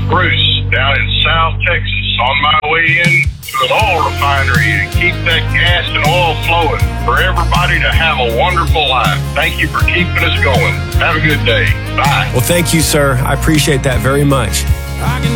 Bruce down in South Texas on my way in to an oil refinery and keep that gas and oil flowing for everybody to have a wonderful life. Thank you for keeping us going. Have a good day. Bye. Well, thank you, sir. I appreciate that very much.